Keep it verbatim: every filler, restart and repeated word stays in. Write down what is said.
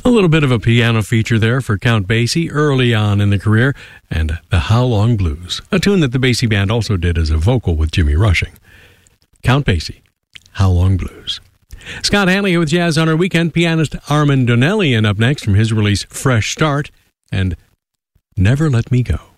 A little bit of a piano feature there for Count Basie early on in the career, and the How Long Blues, a tune that the Basie Band also did as a vocal with Jimmy Rushing. Count Basie, How Long Blues. Scott Hanley with Jazz on Our Weekend. Pianist Armand Donnelly, and up next from his release Fresh Start and Never Let Me Go.